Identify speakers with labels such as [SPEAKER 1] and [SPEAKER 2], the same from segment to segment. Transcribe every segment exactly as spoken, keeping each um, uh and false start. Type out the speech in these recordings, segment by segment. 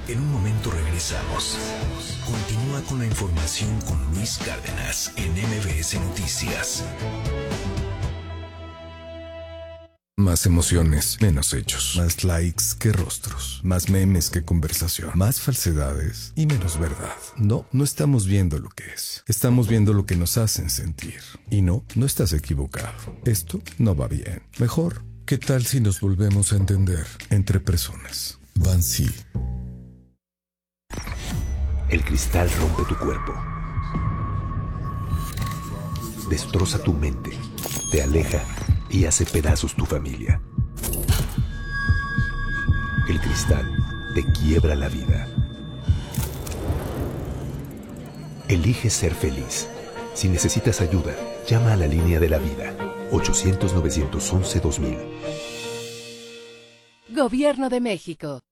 [SPEAKER 1] En un momento regresamos. Continúa con la información con Luis Cárdenas en M B S Noticias.
[SPEAKER 2] Más emociones, menos hechos. Más likes que rostros. Más memes que conversación. Más falsedades y menos verdad. No, no estamos viendo lo que es. Estamos viendo lo que nos hacen sentir. Y no, no estás equivocado. Esto no va bien. Mejor, ¿qué tal si nos volvemos a entender entre personas? Bansi.
[SPEAKER 3] El cristal rompe tu cuerpo. Destroza tu mente. Te aleja y hace pedazos tu familia. El cristal te quiebra la vida. Elige ser feliz. Si necesitas ayuda, llama a la línea de la vida. ochocientos, novecientos once, dos mil.
[SPEAKER 4] Gobierno de México.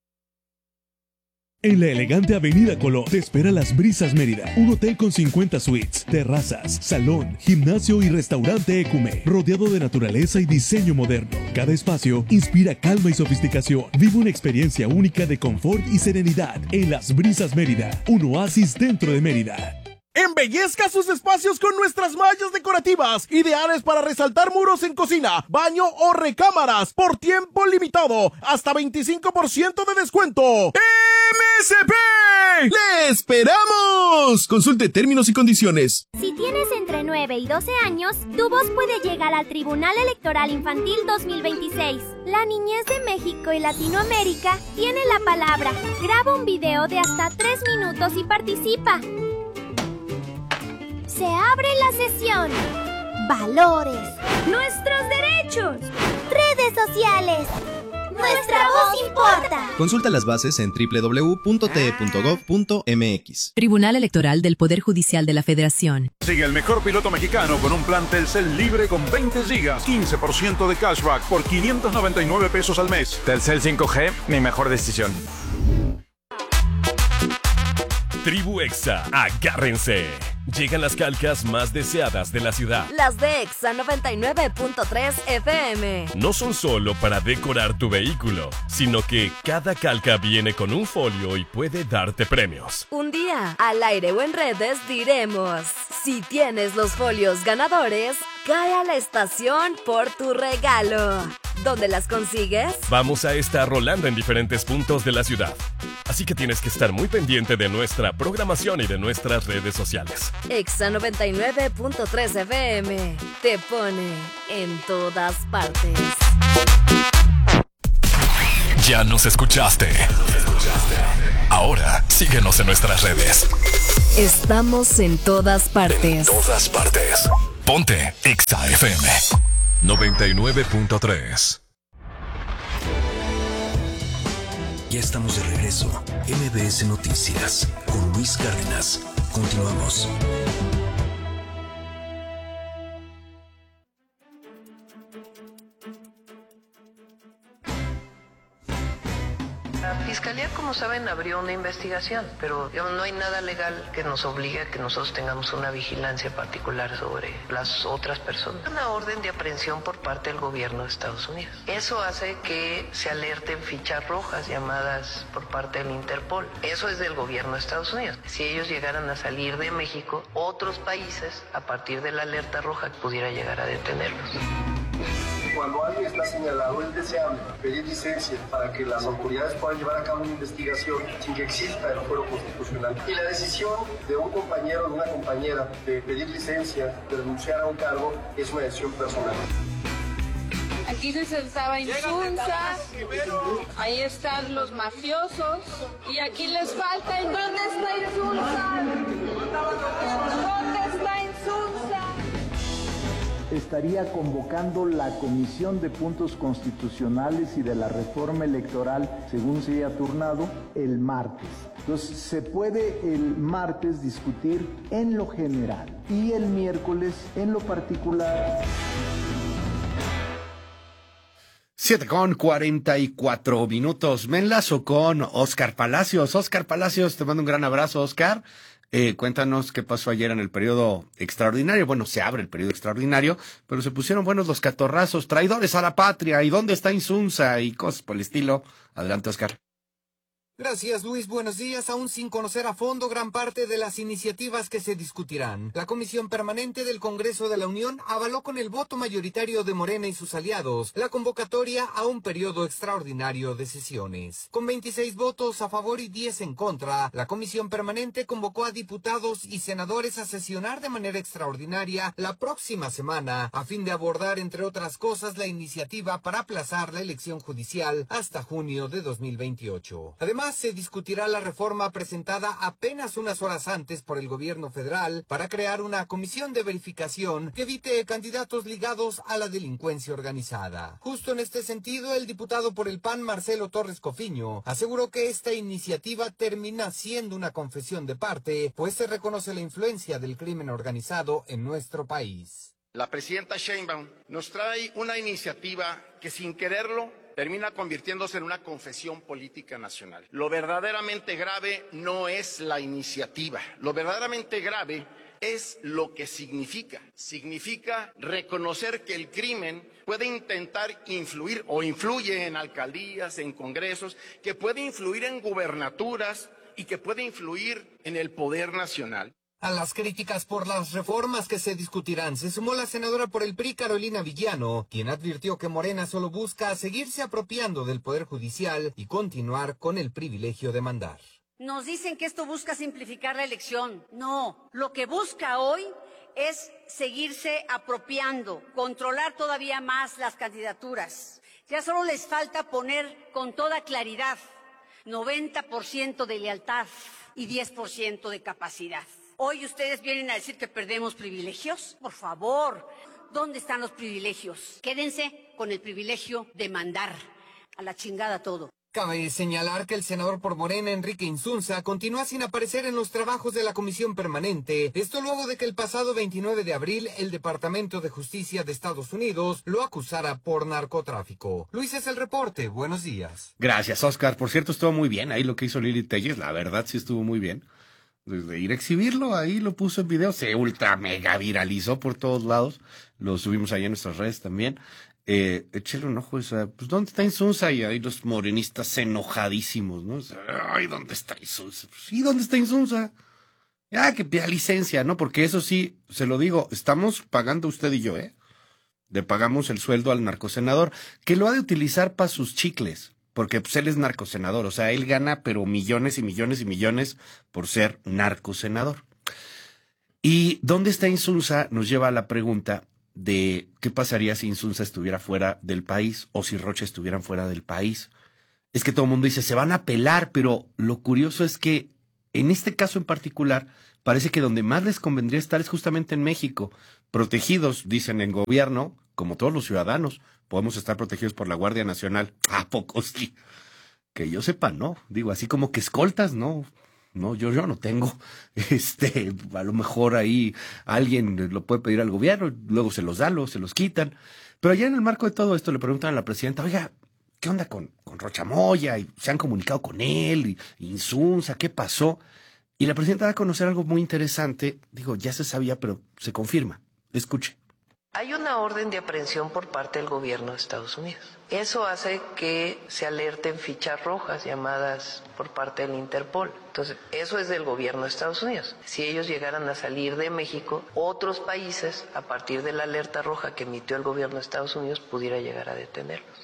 [SPEAKER 5] En la elegante Avenida Colón te espera Las Brisas Mérida, un hotel con cincuenta suites, terrazas, salón, gimnasio y restaurante Ecume, rodeado de naturaleza y diseño moderno. Cada espacio inspira calma y sofisticación. Vive una experiencia única de confort y serenidad en Las Brisas Mérida, un oasis dentro de Mérida.
[SPEAKER 6] Embellezca sus espacios con nuestras mallas decorativas, ideales para resaltar muros en cocina, baño o recámaras, por tiempo limitado, hasta veinticinco por ciento de descuento. ¡M S P! ¡Le esperamos! Consulte términos y condiciones.
[SPEAKER 7] Si tienes entre nueve y doce años, tu voz puede llegar al Tribunal Electoral Infantil dos mil veintiséis. La niñez de México y Latinoamérica tiene la palabra. Graba un video de hasta tres minutos y participa. Se abre la sesión. Valores. Nuestros derechos. Redes sociales. Nuestra voz importa.
[SPEAKER 8] Consulta las bases en doble u doble u doble u punto t e punto gov punto m x.
[SPEAKER 9] Tribunal Electoral del Poder Judicial de la Federación.
[SPEAKER 10] Sigue el mejor piloto mexicano con un plan Telcel libre con veinte gigas, quince por ciento de cashback por quinientos noventa y nueve pesos al mes.
[SPEAKER 11] Telcel cinco G, mi mejor decisión.
[SPEAKER 12] Tribu Exa, agárrense. Llegan las calcas más deseadas de la ciudad.
[SPEAKER 13] Las de Exa noventa y nueve punto tres F M.
[SPEAKER 12] No son solo para decorar tu vehículo, sino que cada calca viene con un folio y puede darte premios.
[SPEAKER 13] Un día, al aire o en redes diremos, si tienes los folios ganadores, cae a la estación por tu regalo. ¿Dónde las consigues?
[SPEAKER 12] Vamos a estar rolando en diferentes puntos de la ciudad. Así que tienes que estar muy pendiente de nuestra programación y de nuestras redes sociales.
[SPEAKER 13] Exa noventa y nueve punto tres F M te pone en todas partes.
[SPEAKER 12] Ya nos escuchaste. Ahora síguenos en nuestras redes.
[SPEAKER 13] Estamos en todas partes.
[SPEAKER 12] En todas partes. Ponte Exa F M noventa y nueve punto tres.
[SPEAKER 1] Ya estamos de regreso. M B S Noticias con Luis Cárdenas. Continuamos.
[SPEAKER 14] La Fiscalía, como saben, abrió una investigación, pero digamos, no hay nada legal que nos obligue a que nosotros tengamos una vigilancia particular sobre las otras personas. Una orden de aprehensión por parte del gobierno de Estados Unidos. Eso hace que se alerten fichas rojas llamadas por parte del Interpol. Eso es del gobierno de Estados Unidos. Si ellos llegaran a salir de México, otros países, a partir de la alerta roja, pudiera llegar a detenerlos.
[SPEAKER 15] Cuando alguien está señalado, es deseable pedir licencia para que las autoridades puedan llevar a cabo una investigación sin que exista el fuero constitucional. Y la decisión de un compañero o de una compañera de pedir licencia, de renunciar a un cargo, es una decisión personal.
[SPEAKER 16] Aquí se estaba Insunza, ahí están los mafiosos, y aquí les falta. ¿Dónde está Insunza? ¿Dónde está Insunza?
[SPEAKER 17] Estaría convocando la Comisión de Puntos Constitucionales y de la Reforma Electoral, según se haya turnado, el martes. Entonces, se puede el martes discutir en lo general y el miércoles en lo particular.
[SPEAKER 18] siete con cuarenta y cuatro minutos. Me enlazo con Oscar Palacios. Oscar Palacios, te mando un gran abrazo, Oscar. Eh, cuéntanos qué pasó ayer en el periodo extraordinario. Bueno, se abre el periodo extraordinario, pero se pusieron buenos los catorrazos, traidores a la patria, y dónde está Insunza y cosas por el estilo. Adelante, Oscar.
[SPEAKER 4] Gracias, Luis. Buenos días. Aún sin conocer a fondo gran parte de las iniciativas que se discutirán, la Comisión Permanente del Congreso de la Unión avaló con el voto mayoritario de Morena y sus aliados la convocatoria a un periodo extraordinario de sesiones. Con veintiséis votos a favor y diez en contra, la Comisión Permanente convocó a diputados y senadores a sesionar de manera extraordinaria la próxima semana a fin de abordar, entre otras cosas, la iniciativa para aplazar la elección judicial hasta junio de dos mil veintiocho. Además, se discutirá la reforma presentada apenas unas horas antes por el gobierno federal para crear una comisión de verificación que evite candidatos ligados a la delincuencia organizada. Justo en este sentido, el diputado por el P A N, Marcelo Torres Cofiño, aseguró que esta iniciativa termina siendo una confesión de parte, pues se reconoce la influencia del crimen organizado en nuestro país.
[SPEAKER 19] La presidenta Sheinbaum nos trae una iniciativa que, sin quererlo, termina convirtiéndose en una confesión política nacional. Lo verdaderamente grave no es la iniciativa, lo verdaderamente grave es lo que significa. Significa reconocer que el crimen puede intentar influir o influye en alcaldías, en congresos, que puede influir en gubernaturas y que puede influir en el poder nacional.
[SPEAKER 4] A las críticas por las reformas que se discutirán se sumó la senadora por el P R I, Carolina Villano, quien advirtió que Morena solo busca seguirse apropiando del Poder Judicial y continuar con el privilegio de mandar.
[SPEAKER 20] Nos dicen que esto busca simplificar la elección. No, lo que busca hoy es seguirse apropiando, controlar todavía más las candidaturas. Ya solo les falta poner con toda claridad noventa por ciento de lealtad y diez por ciento de capacidad. Hoy ustedes vienen a decir que perdemos privilegios. Por favor, ¿dónde están los privilegios? Quédense con el privilegio de mandar. A la chingada todo.
[SPEAKER 4] Cabe señalar que el senador por Morena, Enrique Insunza, continúa sin aparecer en los trabajos de la Comisión Permanente. Esto luego de que el pasado veintinueve de abril el Departamento de Justicia de Estados Unidos lo acusara por narcotráfico. Luis, es el reporte. Buenos días.
[SPEAKER 18] Gracias, Oscar. Por cierto, estuvo muy bien ahí lo que hizo Lili Telles. La verdad, sí estuvo muy bien. Desde ir a exhibirlo, ahí lo puso en video. Se ultra mega viralizó por todos lados. Lo subimos ahí en nuestras redes también. Eh, échale un ojo, o sea, pues ¿dónde está Insunza? Y ahí los morenistas enojadísimos, ¿no? O sea, ay, ¿dónde está Insunza? Pues, sí, ¿dónde está Insunza? Ya, que pida licencia, ¿no? Porque eso sí, se lo digo, estamos pagando usted y yo, ¿eh? Le pagamos el sueldo al narcosenador, que lo ha de utilizar para sus chicles, porque pues él es narcosenador, o sea, él gana pero millones y millones y millones por ser narcosenador. ¿Y dónde está Insunza? Nos lleva a la pregunta de qué pasaría si Insunza estuviera fuera del país o si Rocha estuvieran fuera del país. Es que todo el mundo dice, se van a pelar, pero lo curioso es que en este caso en particular, parece que donde más les convendría estar es justamente en México. Protegidos, dicen en gobierno, como todos los ciudadanos, podemos estar protegidos por la Guardia Nacional. ¿A poco sí? Que yo sepa, no. Digo, así como que escoltas, no. No, yo, yo no tengo. Este, a lo mejor ahí alguien lo puede pedir al gobierno, luego se los da, luego se los quitan. Pero allá en el marco de todo esto le preguntan a la presidenta, oiga, ¿qué onda con, con Rocha Moya? Y se han comunicado con él, y Insunza, ¿qué pasó? Y la presidenta da a conocer algo muy interesante. Digo, ya se sabía, pero se confirma. Escuche.
[SPEAKER 14] Hay una orden de aprehensión por parte del gobierno de Estados Unidos. Eso hace que se alerten fichas rojas llamadas por parte del Interpol. Entonces, eso es del gobierno de Estados Unidos. Si ellos llegaran a salir de México, otros países, a partir de la alerta roja que emitió el gobierno de Estados Unidos, pudiera llegar a detenerlos.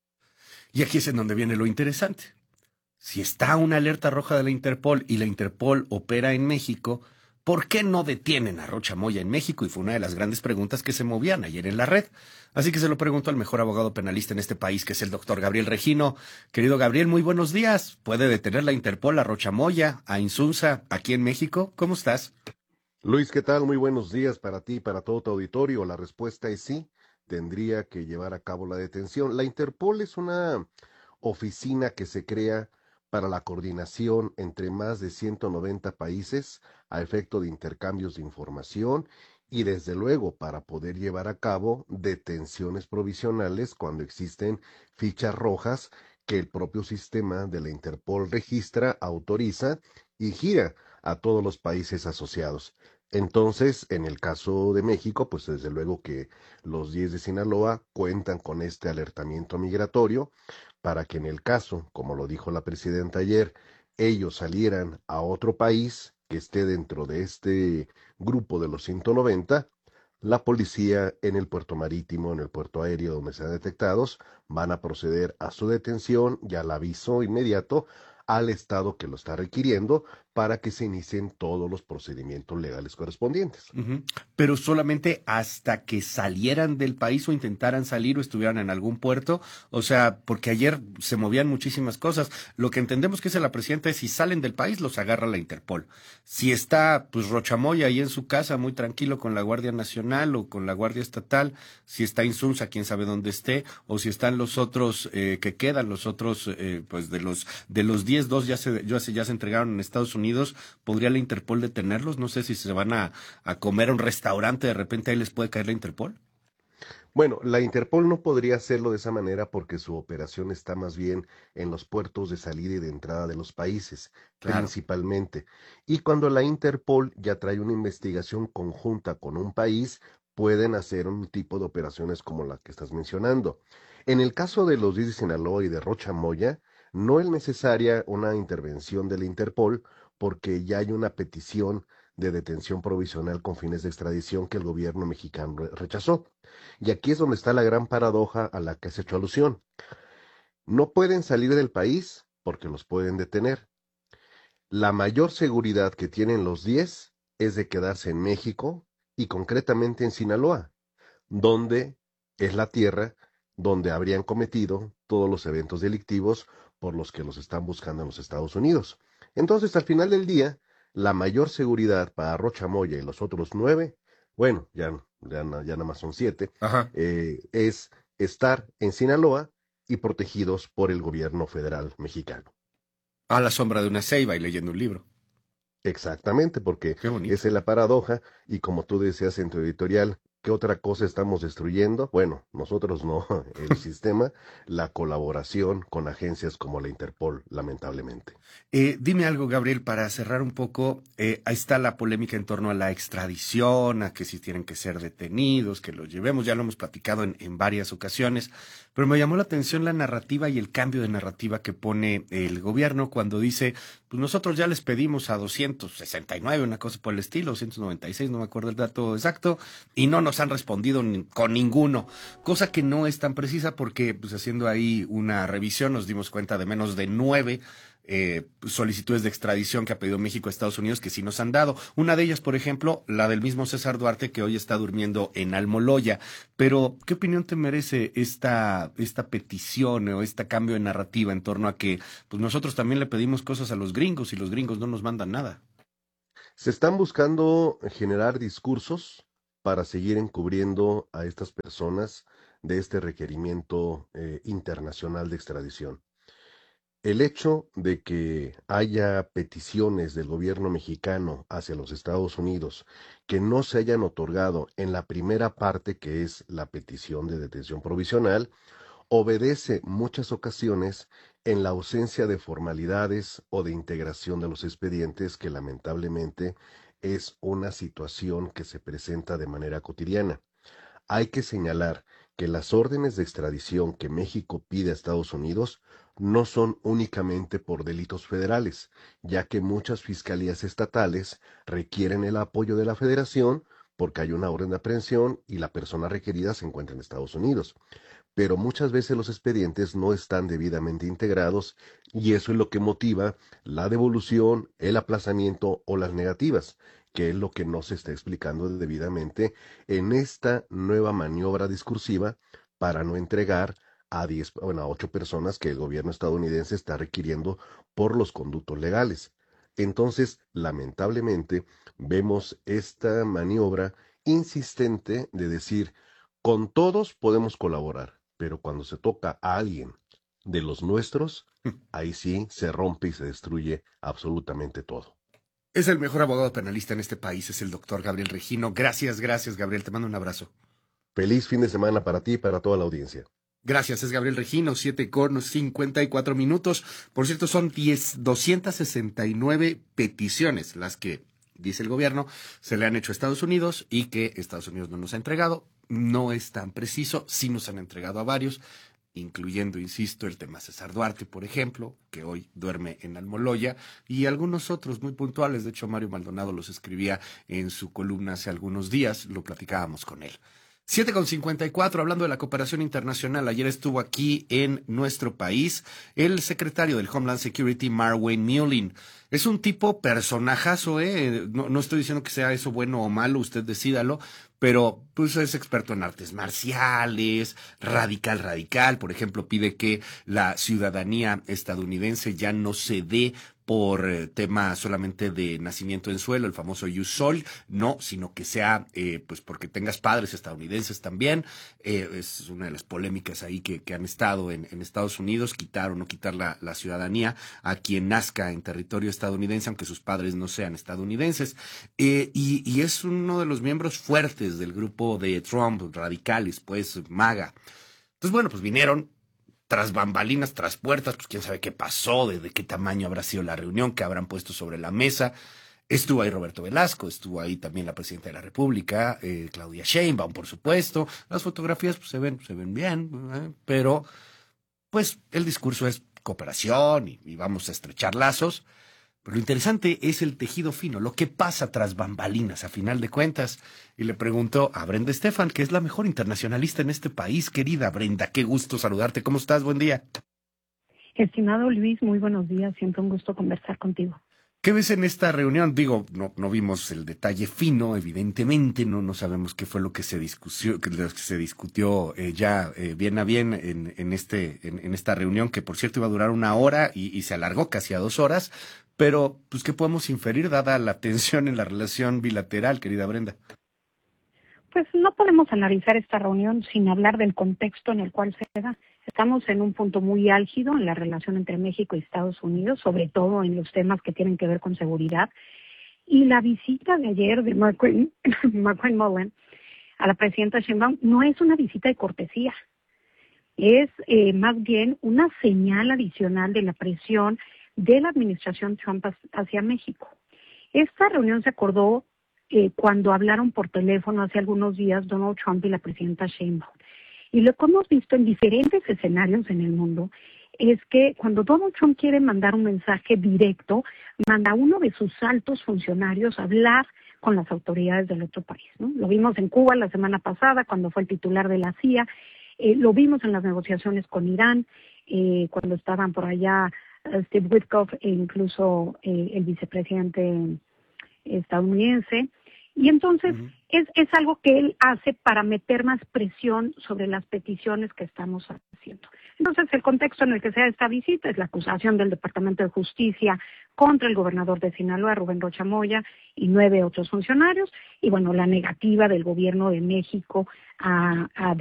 [SPEAKER 18] Y aquí es en donde viene lo interesante. Si está una alerta roja de la Interpol y la Interpol opera en México, ¿por qué no detienen a Rocha Moya en México? Y fue una de las grandes preguntas que se movían ayer en la red. Así que se lo pregunto al mejor abogado penalista en este país, que es el doctor Gabriel Regino. Querido Gabriel, muy buenos días. ¿Puede detener la Interpol a Rocha Moya, a Insunza, aquí en México? ¿Cómo estás?
[SPEAKER 21] Luis, ¿qué tal? Muy buenos días para ti y para todo tu auditorio. La respuesta es sí, tendría que llevar a cabo la detención. La Interpol es una oficina que se crea para la coordinación entre más de ciento noventa países a efecto de intercambios de información y desde luego para poder llevar a cabo detenciones provisionales cuando existen fichas rojas que el propio sistema de la Interpol registra, autoriza y gira a todos los países asociados. Entonces, en el caso de México, pues desde luego que los diez de Sinaloa cuentan con este alertamiento migratorio, para que en el caso, como lo dijo la presidenta ayer, ellos salieran a otro país que esté dentro de este grupo de los ciento noventa, la policía en el puerto marítimo, en el puerto aéreo donde sean detectados, van a proceder a su detención y al aviso inmediato al Estado que lo está requiriendo para que se inicien todos los procedimientos legales correspondientes.
[SPEAKER 18] Uh-huh. Pero solamente hasta que salieran del país o intentaran salir o estuvieran en algún puerto, o sea, porque ayer se movían muchísimas cosas. Lo que entendemos que dice la presidenta es si salen del país los agarra la Interpol. Si está pues Rochamoya ahí en su casa muy tranquilo con la Guardia Nacional o con la Guardia Estatal, si está Insunza, quién sabe dónde esté, o si están los otros eh, que quedan, los otros eh, pues de los de los diez, dos ya se, ya se ya se entregaron en Estados Unidos, ¿podría la Interpol detenerlos? No sé si se van a, a comer a un restaurante, de repente ahí les puede caer la Interpol.
[SPEAKER 21] Bueno, la Interpol no podría hacerlo de esa manera porque su operación está más bien en los puertos de salida y de entrada de los países, claro, principalmente. Y cuando la Interpol ya trae una investigación conjunta con un país, pueden hacer un tipo de operaciones como la que estás mencionando. En el caso de los diez de Sinaloa y de Rochamoya, no es necesaria una intervención de la Interpol porque ya hay una petición de detención provisional con fines de extradición que el gobierno mexicano rechazó. Y aquí es donde está la gran paradoja a la que has hecho alusión. No pueden salir del país porque los pueden detener. La mayor seguridad que tienen los diez es de quedarse en México y concretamente en Sinaloa, donde es la tierra donde habrían cometido todos los eventos delictivos por los que los están buscando en los Estados Unidos. Entonces, al final del día, la mayor seguridad para Rochamoya y los otros nueve, bueno, ya, ya, ya nada más son siete, eh, es estar en Sinaloa y protegidos por el gobierno federal mexicano.
[SPEAKER 18] A la sombra de una ceiba y leyendo un libro.
[SPEAKER 21] Exactamente, porque esa es la paradoja, y como tú decías en tu editorial, ¿qué otra cosa estamos destruyendo? Bueno, nosotros no, el sistema, la colaboración con agencias como la Interpol, lamentablemente.
[SPEAKER 18] Eh, dime algo, Gabriel, para cerrar un poco, eh, ahí está la polémica en torno a la extradición, a que si tienen que ser detenidos, que los llevemos, ya lo hemos platicado en, en varias ocasiones, pero me llamó la atención la narrativa y el cambio de narrativa que pone el gobierno cuando dice, pues nosotros ya les pedimos a doscientos sesenta y nueve, una cosa por el estilo, doscientos noventa y seis, no me acuerdo el dato exacto, y no nos han respondido ni, con ninguno, cosa que no es tan precisa porque pues haciendo ahí una revisión nos dimos cuenta de menos de nueve eh, solicitudes de extradición que ha pedido México a Estados Unidos que sí nos han dado. Una de ellas, por ejemplo, la del mismo César Duarte que hoy está durmiendo en Almoloya. Pero, ¿qué opinión te merece esta, esta petición o este cambio de narrativa en torno a que pues nosotros también le pedimos cosas a los gringos y los gringos no nos mandan nada?
[SPEAKER 21] Se están buscando generar discursos para seguir encubriendo a estas personas de este requerimiento eh, internacional de extradición. El hecho de que haya peticiones del gobierno mexicano hacia los Estados Unidos que no se hayan otorgado en la primera parte, que es la petición de detención provisional, obedece muchas ocasiones en la ausencia de formalidades o de integración de los expedientes, que lamentablemente es una situación que se presenta de manera cotidiana. Hay que señalar que las órdenes de extradición que México pide a Estados Unidos no son únicamente por delitos federales, ya que muchas fiscalías estatales requieren el apoyo de la Federación porque hay una orden de aprehensión y la persona requerida se encuentra en Estados Unidos. Pero muchas veces los expedientes no están debidamente integrados y eso es lo que motiva la devolución, el aplazamiento o las negativas, que es lo que no se está explicando debidamente en esta nueva maniobra discursiva para no entregar a diez, bueno, a ocho personas que el gobierno estadounidense está requiriendo por los conductos legales. Entonces, lamentablemente, vemos esta maniobra insistente de decir, con todos podemos colaborar, pero cuando se toca a alguien de los nuestros, ahí sí se rompe y se destruye absolutamente todo.
[SPEAKER 18] Es el mejor abogado penalista en este país, es el doctor Gabriel Regino. Gracias, gracias, Gabriel. Te mando un abrazo.
[SPEAKER 21] Feliz fin de semana para ti y para toda la audiencia.
[SPEAKER 18] Gracias, es Gabriel Regino, siete con cincuenta y cuatro minutos. Por cierto, son diez, doscientas sesenta y nueve peticiones las que, dice el gobierno, se le han hecho a Estados Unidos y que Estados Unidos no nos ha entregado. No es tan preciso, sí nos han entregado a varios. incluyendo, insisto, el tema César Duarte, por ejemplo, que hoy duerme en Almoloya, y algunos otros muy puntuales. De hecho, Mario Maldonado los escribía en su columna hace algunos días, lo platicábamos con él. siete con cincuenta y cuatro, hablando de la cooperación internacional, ayer estuvo aquí en nuestro país el secretario del Homeland Security, Marwayne Mullin. Es un tipo personajazo, ¿eh? No, no estoy diciendo que sea eso bueno o malo, usted decídalo, pero pues es experto en artes marciales, radical, radical. Por ejemplo, pide que la ciudadanía estadounidense ya no se dé por eh, tema solamente de nacimiento en suelo, el famoso Ius Soli, no, sino que sea eh, pues porque tengas padres estadounidenses también. Eh, es una de las polémicas ahí que, que han estado en, en Estados Unidos, quitar o no quitar la, la ciudadanía a quien nazca en territorio estadounidense, aunque sus padres no sean estadounidenses. Eh, y, y es uno de los miembros fuertes del grupo de Trump, radicales, pues, MAGA. Entonces, bueno, pues vinieron tras bambalinas, tras puertas, pues quién sabe qué pasó, de, de qué tamaño habrá sido la reunión, qué habrán puesto sobre la mesa. Estuvo ahí Roberto Velasco, estuvo ahí también la presidenta de la República, eh, Claudia Sheinbaum, por supuesto. Las fotografías pues, se ven, se ven bien, ¿eh? Pero pues el discurso es cooperación y, y vamos a estrechar lazos. Pero lo interesante es el tejido fino, lo que pasa tras bambalinas, a final de cuentas. Y le pregunto a Brenda Estefan, que es la mejor internacionalista en este país. Querida Brenda, qué gusto saludarte. ¿Cómo estás? Buen día.
[SPEAKER 2] Estimado Luis, muy buenos días. Siempre un gusto conversar contigo.
[SPEAKER 18] ¿Qué ves en esta reunión? Digo, no, no vimos el detalle fino, evidentemente, no, no sabemos qué fue lo que se discutió, que se discutió eh, ya eh, bien a bien en, en, este, en, en esta reunión, que por cierto iba a durar una hora y, y se alargó casi a dos horas. Pero, pues, ¿qué podemos inferir dada la tensión en la relación bilateral, querida Brenda?
[SPEAKER 2] Pues no podemos analizar esta reunión sin hablar del contexto en el cual se da. Estamos en un punto muy álgido en la relación entre México y Estados Unidos, sobre todo en los temas que tienen que ver con seguridad. Y la visita de ayer de Marwayne Mullin a la presidenta Sheinbaum no es una visita de cortesía. Es eh, más bien una señal adicional de la presión de la administración Trump hacia México. Esta reunión se acordó eh, cuando hablaron por teléfono hace algunos días Donald Trump y la presidenta Sheinbaum. Y lo que hemos visto en diferentes escenarios en el mundo es que cuando Donald Trump quiere mandar un mensaje directo, manda a uno de sus altos funcionarios a hablar con las autoridades del otro país, ¿no? Lo vimos en Cuba la semana pasada cuando fue el titular de la C I A, eh, lo vimos en las negociaciones con Irán, eh, cuando estaban por allá Steve Witkoff e incluso eh, el vicepresidente estadounidense. Y entonces uh-huh. es, es algo que él hace para meter más presión sobre las peticiones que estamos haciendo. Entonces el contexto en el que se da esta visita es la acusación del Departamento de Justicia contra el gobernador de Sinaloa, Rubén Rocha Moya, y nueve otros funcionarios, y bueno, la negativa del gobierno de México a, a